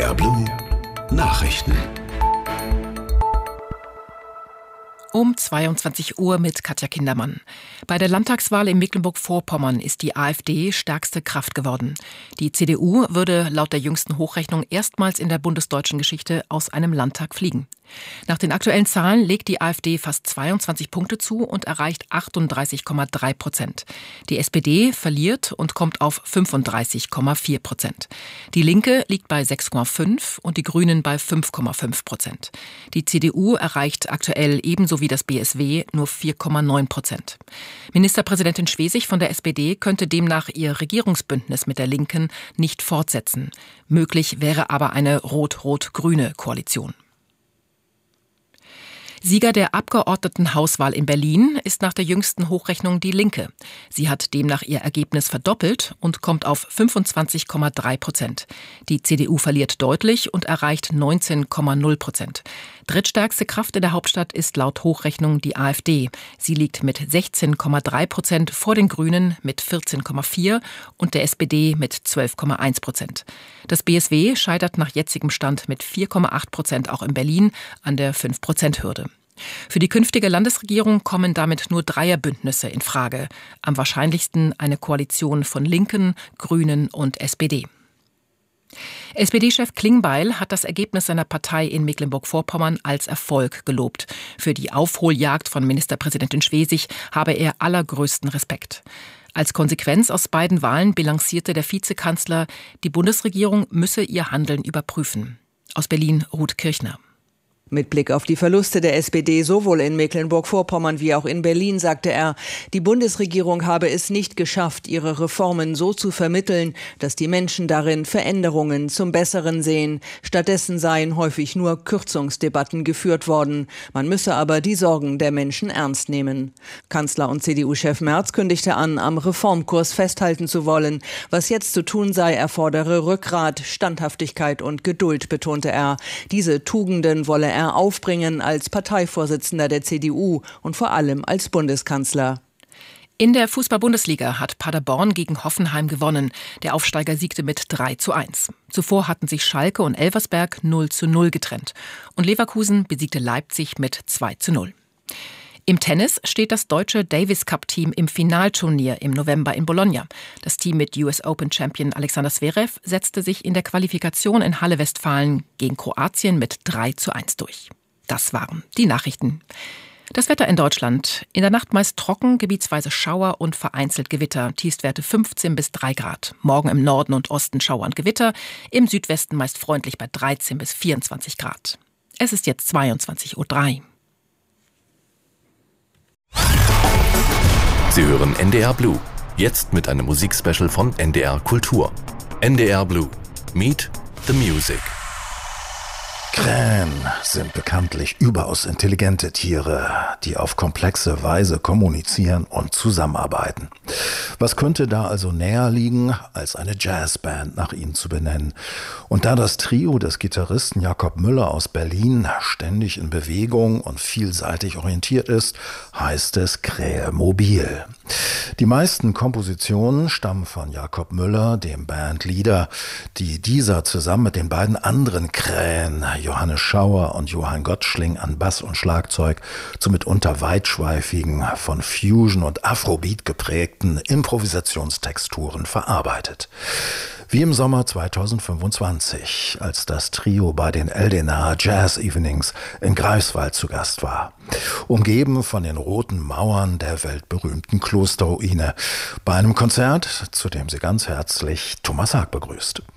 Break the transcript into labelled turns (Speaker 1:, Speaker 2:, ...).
Speaker 1: NDR Blue Nachrichten.
Speaker 2: Um 22 Uhr mit Katja Kindermann. Bei der Landtagswahl in Mecklenburg-Vorpommern ist die AfD stärkste Kraft geworden. Die CDU würde laut der jüngsten Hochrechnung erstmals in der bundesdeutschen Geschichte aus einem Landtag fliegen. Nach den aktuellen Zahlen legt die AfD fast 22 Punkte zu und erreicht 38,3%. Die SPD verliert und kommt auf 35,4%. Die Linke liegt bei 6,5% und die Grünen bei 5,5%. Die CDU erreicht aktuell ebenso wie das BSW nur 4,9%. Ministerpräsidentin Schwesig von der SPD könnte demnach ihr Regierungsbündnis mit der Linken nicht fortsetzen. Möglich wäre aber eine rot-rot-grüne Koalition. Sieger der Abgeordnetenhauswahl in Berlin ist nach der jüngsten Hochrechnung die Linke. Sie hat demnach ihr Ergebnis verdoppelt und kommt auf 25,3%. Die CDU verliert deutlich und erreicht 19,0%. Drittstärkste Kraft in der Hauptstadt ist laut Hochrechnung die AfD. Sie liegt mit 16,3% vor den Grünen mit 14,4% und der SPD mit 12,1%. Das BSW scheitert nach jetzigem Stand mit 4,8% auch in Berlin an der 5%-Hürde. Für die künftige Landesregierung kommen damit nur Dreierbündnisse in Frage. Am wahrscheinlichsten eine Koalition von Linken, Grünen und SPD. SPD-Chef Klingbeil hat das Ergebnis seiner Partei in Mecklenburg-Vorpommern als Erfolg gelobt. Für die Aufholjagd von Ministerpräsidentin Schwesig habe er allergrößten Respekt. Als Konsequenz aus beiden Wahlen bilanzierte der Vizekanzler, die Bundesregierung müsse ihr Handeln überprüfen. Aus Berlin Ruth Kirchner.
Speaker 3: Mit Blick auf die Verluste der SPD sowohl in Mecklenburg-Vorpommern wie auch in Berlin sagte er, die Bundesregierung habe es nicht geschafft, ihre Reformen so zu vermitteln, dass die Menschen darin Veränderungen zum Besseren sehen. Stattdessen seien häufig nur Kürzungsdebatten geführt worden. Man müsse aber die Sorgen der Menschen ernst nehmen. Kanzler und CDU-Chef Merz kündigte an, am Reformkurs festhalten zu wollen. Was jetzt zu tun sei, erfordere Rückgrat, Standhaftigkeit und Geduld, betonte er. Diese Tugenden wolle er aufbringen als Parteivorsitzender der CDU und vor allem als Bundeskanzler.
Speaker 2: In der Fußball-Bundesliga hat Paderborn gegen Hoffenheim gewonnen. Der Aufsteiger siegte mit 3:1. Zuvor hatten sich Schalke und Elversberg 0:0 getrennt. Und Leverkusen besiegte Leipzig mit 2:0. Im Tennis steht das deutsche Davis-Cup-Team im Finalturnier im November in Bologna. Das Team mit US Open-Champion Alexander Zverev setzte sich in der Qualifikation in Halle-Westfalen gegen Kroatien mit 3:1 durch. Das waren die Nachrichten. Das Wetter in Deutschland. In der Nacht meist trocken, gebietsweise Schauer und vereinzelt Gewitter. Tiefstwerte 15 bis 3 Grad. Morgen im Norden und Osten Schauer und Gewitter. Im Südwesten meist freundlich bei 13 bis 24 Grad. Es ist jetzt 22:03 Uhr.
Speaker 1: Sie hören NDR Blue. Jetzt mit einem Musikspecial von NDR Kultur. NDR Blue. Meet the Music.
Speaker 4: Krähen sind bekanntlich überaus intelligente Tiere, die auf komplexe Weise kommunizieren und zusammenarbeiten. Was könnte da also näher liegen, als eine Jazzband nach ihnen zu benennen? Und da das Trio des Gitarristen Jakob Müller aus Berlin ständig in Bewegung und vielseitig orientiert ist, heißt es Krähemobil. Die meisten Kompositionen stammen von Jakob Müller, dem Bandleader, die dieser zusammen mit den beiden anderen Krähen, Johannes Schauer und Johann Gottschling, an Bass und Schlagzeug zu mitunter weitschweifigen, von Fusion und Afrobeat geprägten Improvisationstexturen verarbeitet. Wie im Sommer 2025, als das Trio bei den Eldener Jazz Evenings in Greifswald zu Gast war. Umgeben von den roten Mauern der weltberühmten Klosterruine. Bei einem Konzert, zu dem sie ganz herzlich Thomas Haag begrüßt.